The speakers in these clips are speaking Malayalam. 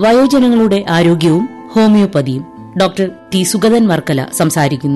വയോജനങ്ങളുടെ ആരോഗ്യവും ഹോമിയോപ്പതിയും. ഡോക്ടർ ടി സുഗതൻ വർക്കല സംസാരിക്കുന്നു.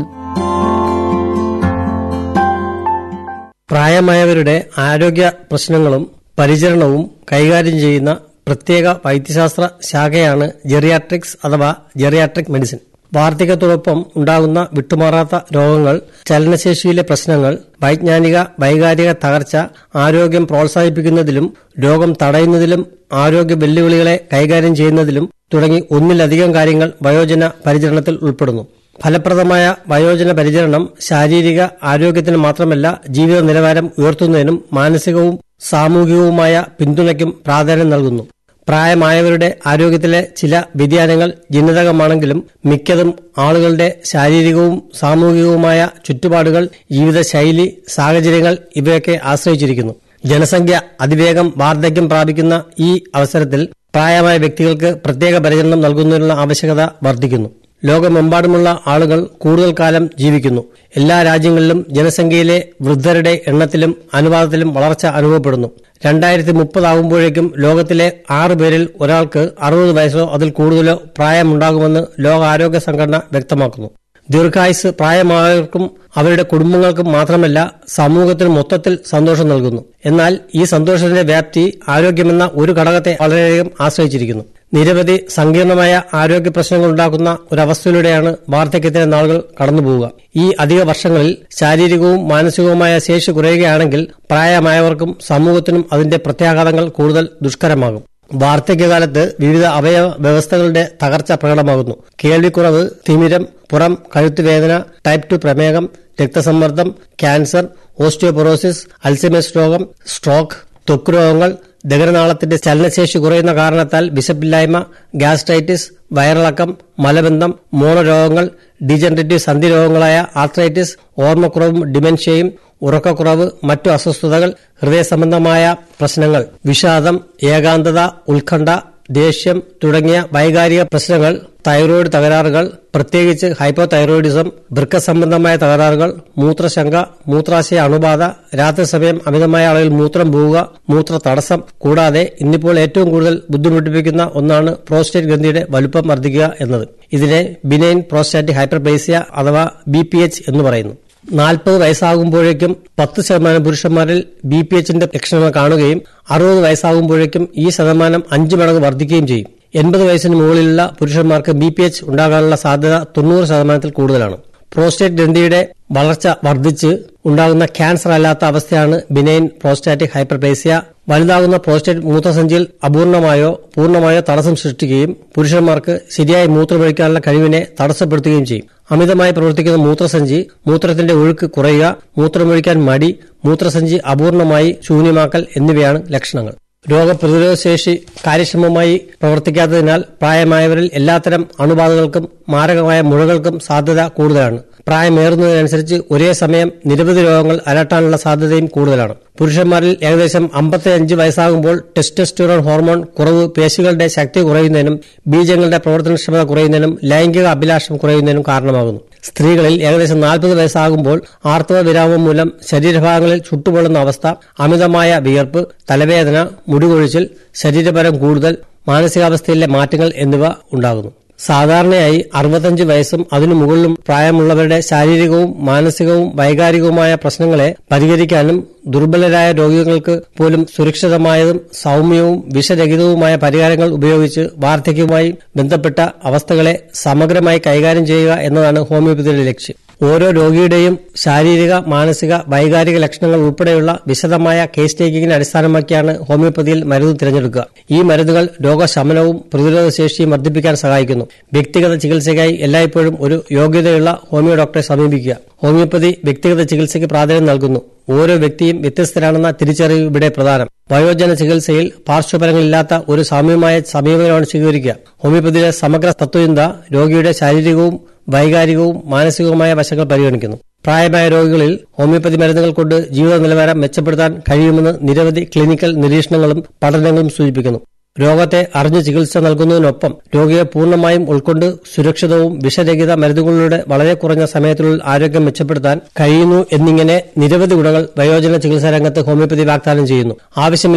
പ്രായമായവരുടെ ആരോഗ്യ പ്രശ്നങ്ങളും പരിചരണവും കൈകാര്യം ചെയ്യുന്ന പ്രത്യേക വൈദ്യശാസ്ത്ര ശാഖയാണ് ജെറിയാട്രിക്സ് അഥവാ ജെറിയാട്രിക് മെഡിസിൻ. വാർദ്ധക്യത്തോടൊപ്പം ഉണ്ടാകുന്ന വിട്ടുമാറാത്ത രോഗങ്ങൾ, ചലനശേഷിയിലെ പ്രശ്നങ്ങൾ, വൈജ്ഞാനിക വൈകാരിക തകർച്ച, ആരോഗ്യം പ്രോത്സാഹിപ്പിക്കുന്നതിലും രോഗം തടയുന്നതിലും ആരോഗ്യ വെല്ലുവിളികളെ കൈകാര്യം ചെയ്യുന്നതിലും തുടങ്ങി ഒന്നിലധികം കാര്യങ്ങൾ വയോജന പരിചരണത്തിൽ ഉൾപ്പെടുന്നു. ഫലപ്രദമായ വയോജന പരിചരണം ശാരീരിക ആരോഗ്യത്തിന് മാത്രമല്ല, ജീവിത നിലവാരം ഉയർത്തുന്നതിനും മാനസികവും സാമൂഹികവുമായ പിന്തുണയ്ക്കും പ്രാധാന്യം നൽകുന്നു. പ്രായമായവരുടെ ആരോഗ്യത്തിലെ ചില വ്യതിയാനങ്ങൾ ജനിതകമാണെങ്കിലും മിക്കതും ആളുകളുടെ ശാരീരികവും സാമൂഹികവുമായ ചുറ്റുപാടുകൾ, ജീവിതശൈലി, സാഹചര്യങ്ങൾ ഇവയൊക്കെ ആശ്രയിച്ചിരിക്കുന്നു. ജനസംഖ്യ അതിവേഗം വാർദ്ധക്യം പ്രാപിക്കുന്ന ഈ അവസരത്തിൽ പ്രായമായ വ്യക്തികൾക്ക് പ്രത്യേക പരിചരണം നൽകുന്നതിനുള്ള ആവശ്യകത വർദ്ധിക്കുന്നു. ലോകമെമ്പാടുമുള്ള ആളുകൾ കൂടുതൽ കാലം ജീവിക്കുന്നു. എല്ലാ രാജ്യങ്ങളിലും ജനസംഖ്യയിലെ വൃദ്ധരുടെ എണ്ണത്തിലും അനുപാതത്തിലും വളർച്ച അനുഭവപ്പെടുന്നു. 2030 ആകുമ്പോഴേക്കും ലോകത്തിലെ 6 പേരിൽ ഒരാൾക്ക് 60 വയസ്സോ അതിൽ കൂടുതലോ പ്രായമുണ്ടാകുമെന്ന് ലോകാരോഗ്യ സംഘടന വ്യക്തമാക്കുന്നു. ദീർഘായുസ് പ്രായമായവർക്കും അവരുടെ കുടുംബങ്ങൾക്കും മാത്രമല്ല, സമൂഹത്തിന് മൊത്തത്തിൽ സന്തോഷം നൽകുന്നു. എന്നാൽ ഈ സന്തോഷത്തിന്റെ വ്യാപ്തി ആരോഗ്യമെന്ന ഒരു ഘടകത്തെ വളരെയധികം ആശ്രയിച്ചിരിക്കുന്നു. നിരവധി സങ്കീർണമായ ആരോഗ്യ പ്രശ്നങ്ങൾ ഉണ്ടാക്കുന്ന ഒരവസ്ഥയിലൂടെയാണ് വാർദ്ധക്യത്തിന്റെ നാളുകൾ കടന്നുപോവുക. ഈ അധിക വർഷങ്ങളിൽ ശാരീരികവും മാനസികവുമായ ശേഷി കുറയുകയാണെങ്കിൽ പ്രായമായവർക്കും സമൂഹത്തിനും അതിന്റെ പ്രത്യാഘാതങ്ങൾ കൂടുതൽ ദുഷ്കരമാകും. വാർദ്ധക്യകാലത്ത് വിവിധ അവയവ വ്യവസ്ഥകളുടെ തകർച്ച പ്രകടമാകുന്നു. കേൾവിക്കുറവ്, തിമിരം, പുറം കഴുത്തുവേദന, ടൈപ്പ് 2 പ്രമേഹം, രക്തസമ്മർദ്ദം, ക്യാൻസർ, ഓസ്റ്റിയോപൊറോസിസ്, അൽസൈമേഴ്സ് രോഗം, സ്ട്രോക്ക്, ത്വക്ക് രോഗങ്ങൾ, ദഹനനാളത്തിന്റെ ചലനശേഷി കുറയുന്ന കാരണത്താൽ വിശപ്പില്ലായ്മ, ഗ്യാസ്ട്രൈറ്റിസ്, വയറിളക്കം, മലബന്ധം, മോണരോഗങ്ങൾ, ഡീജനറേറ്റീവ് സന്ധിരോഗങ്ങളായ ആർത്രൈറ്റിസ്, ഓർമ്മക്കുറവും ഡിമെൻഷ്യയും, ഉറക്കക്കുറവ്, മറ്റു അസ്വസ്ഥതകൾ, ഹൃദയ സംബന്ധമായ പ്രശ്നങ്ങൾ, വിഷാദം, ഏകാന്തത, ഉത്കണ്ഠ, ദേഷ്യം തുടങ്ങിയ വൈകാരിക പ്രശ്നങ്ങൾ, തൈറോയ്ഡ് തകരാറുകൾ, പ്രത്യേകിച്ച് ഹൈപ്പോതൈറോയിഡിസം, വൃക്ക സംബന്ധമായ തകരാറുകൾ, മൂത്രശങ്ക, മൂത്രാശയ അണുബാധ, രാത്രി സമയം അമിതമായ അളവിൽ മൂത്രം പോവുക, മൂത്ര തടസ്സം, കൂടാതെ ഇന്നിപ്പോൾ ഏറ്റവും കൂടുതൽ ബുദ്ധിമുട്ടിപ്പിക്കുന്ന ഒന്നാണ് പ്രോസ്റ്റേറ്റ് ഗ്രന്ഥിയുടെ വലുപ്പം വർദ്ധിക്കുക എന്നത്. ഇതിനെ ബിനൈൻ പ്രോസ്റ്റാറ്റിക് ഹൈപ്പർപ്ലേസിയ അഥവാ BPH എന്ന് പറയുന്നു. 40 വയസ്സാകുമ്പോഴേക്കും 10% പുരുഷന്മാരിൽ BPHന്റെ ലക്ഷണങ്ങൾ കാണുകയും 60 വയസ്സാകുമ്പോഴേക്കും ഈ ശതമാനം 5 മടങ്ങ് വർദ്ധിക്കുകയും ചെയ്യും. 80 വയസ്സിന് മുകളിലുള്ള പുരുഷന്മാർക്ക് BPH ഉണ്ടാകാനുള്ള സാധ്യത 90% കൂടുതലാണ്. പ്രോസ്റ്റേറ്റ് ഗ്രന്ഥിയുടെ വളർച്ച വർദ്ധിച്ച് ഉണ്ടാകുന്ന ക്യാൻസർ അല്ലാത്ത അവസ്ഥയാണ് ബിനൈൻ പ്രോസ്റ്റാറ്റിക് ഹൈപ്പർപ്ലേസിയ. വലുതാകുന്ന പ്രോസ്റ്റേറ്റ് മൂത്രസഞ്ചിയിൽ അപൂർണമായോ പൂർണ്ണമായോ തടസ്സം സൃഷ്ടിക്കുകയും പുരുഷന്മാർക്ക് ശരിയായി മൂത്രമൊഴിക്കാനുള്ള കഴിവിനെ തടസ്സപ്പെടുത്തുകയും ചെയ്യും. അമിതമായി പ്രവർത്തിക്കുന്ന മൂത്രസഞ്ചി, മൂത്രത്തിന്റെ ഒഴുക്ക് കുറയുക, മൂത്രമൊഴിക്കാൻ മടി, മൂത്രസഞ്ചി അപൂർണമായി ശൂന്യമാക്കൽ എന്നിവയാണ് ലക്ഷണങ്ങൾ. രോഗപ്രതിരോധശേഷി കാര്യക്ഷമമായി പ്രവർത്തിക്കാത്തതിനാൽ പ്രായമായവരിൽ എല്ലാത്തരം അണുബാധകൾക്കും മാരകമായ മുഴകൾക്കും സാധ്യത കൂടുതലാണ്. പ്രായമേറുന്നതിനനുസരിച്ച് ഒരേ സമയം നിരവധി രോഗങ്ങൾ അലട്ടാനുള്ള സാധ്യതയും കൂടുതലാണ്. പുരുഷന്മാരിൽ ഏകദേശം 55 വയസ്സാകുമ്പോൾ ടെസ്റ്റോസ്റ്റെറോൺ ഹോർമോൺ കുറവ് പേശികളുടെ ശക്തി കുറയുന്നതിനും ബീജങ്ങളുടെ പ്രവർത്തനക്ഷമത കുറയുന്നതിനും ലൈംഗിക അഭിലാഷം കുറയുന്നതിനും കാരണമാകുന്നു. സ്ത്രീകളിൽ ഏകദേശം 40 വയസ്സാകുമ്പോൾ ആർത്തവ വിരാമം മൂലം ശരീരഭാഗങ്ങളിൽ ചുട്ടുപൊള്ളുന്ന അവസ്ഥ, അമിതമായ വിയർപ്പ്, തലവേദന, മുടികൊഴിച്ചിൽ, ശരീരഭാരം കൂടുതൽ, മാനസികാവസ്ഥയിലെ മാറ്റങ്ങൾ എന്നിവ ഉണ്ടാകുന്നു. സാധാരണയായി 65 വയസ്സും അതിനു മുകളിലും പ്രായമുള്ളവരുടെ ശാരീരികവും മാനസികവും വൈകാരികവുമായ പ്രശ്നങ്ങളെ പരിഹരിക്കാനും ദുർബലരായ രോഗികൾക്ക് പോലും സുരക്ഷിതമായതും സൌമ്യവും വിഷരഹിതവുമായ പരിഹാരങ്ങൾ ഉപയോഗിച്ച് വാർദ്ധക്യവുമായി ബന്ധപ്പെട്ട അവസ്ഥകളെ സമഗ്രമായി കൈകാര്യം ചെയ്യുക എന്നതാണ് ഹോമിയോപ്പതിയുടെ ലക്ഷ്യം. ഓരോ രോഗിയുടെയും ശാരീരിക, മാനസിക, വൈകാരിക ലക്ഷണങ്ങൾ ഉൾപ്പെടെയുള്ള വിശദമായ കേസ് ടേക്കിങ്ങിനെ അടിസ്ഥാനമാക്കിയാണ് ഹോമിയോപ്പതിയിൽ മരുന്ന് തിരഞ്ഞെടുക്കുക. ഈ മരുന്നുകൾ രോഗശമനവും പ്രതിരോധശേഷിയും വർദ്ധിപ്പിക്കാൻ സഹായിക്കുന്നു. വ്യക്തിഗത ചികിത്സയ്ക്കായി എല്ലായ്പ്പോഴും ഒരു യോഗ്യതയുള്ള ഹോമിയോ ഡോക്ടറെ സമീപിക്കുക. ഹോമിയോപ്പതി വ്യക്തിഗത ചികിത്സയ്ക്ക് പ്രാധാന്യം നൽകുന്നു. ഓരോ വ്യക്തിയും വ്യത്യസ്തരാണെന്ന തിരിച്ചറിവ് ഇവിടെ പ്രധാനം. വയോജന ചികിത്സയിൽ പാർശ്വഫലങ്ങളില്ലാത്ത ഒരു സാമ്യമായ സമീപനമാണ് സ്വീകരിക്കുക. ഹോമിയോപ്പതിയിലെ സമഗ്ര തത്വചിന്ത രോഗിയുടെ ശാരീരികവും വൈകാരികവും മാനസികവുമായ വശങ്ങൾ പരിഗണിക്കുന്നു. പ്രായമായ രോഗികളിൽ ഹോമിയോപ്പതി മരുന്നുകൾ കൊണ്ട് ജീവിത നിലവാരം മെച്ചപ്പെടുത്താൻ കഴിയുമെന്ന് നിരവധി ക്ലിനിക്കൽ നിരീക്ഷണങ്ങളും പഠനങ്ങളും സൂചിപ്പിക്കുന്നു. രോഗത്തെ അറിഞ്ഞ് ചികിത്സ നൽകുന്നതിനൊപ്പം രോഗിയെ പൂർണ്ണമായും ഉൾക്കൊണ്ട് സുരക്ഷിതവും വിഷരഹിത മരുന്നുകളിലൂടെ വളരെ കുറഞ്ഞ സമയത്തിനുള്ളിൽ ആരോഗ്യം മെച്ചപ്പെടുത്താൻ കഴിയുന്നു എന്നിങ്ങനെ നിരവധി ഗുണങ്ങൾ വയോജന ചികിത്സാ രംഗത്ത് ഹോമിയോപ്പതി വാഗ്ദാനം ചെയ്യുന്നു. ആവശ്യമില്ല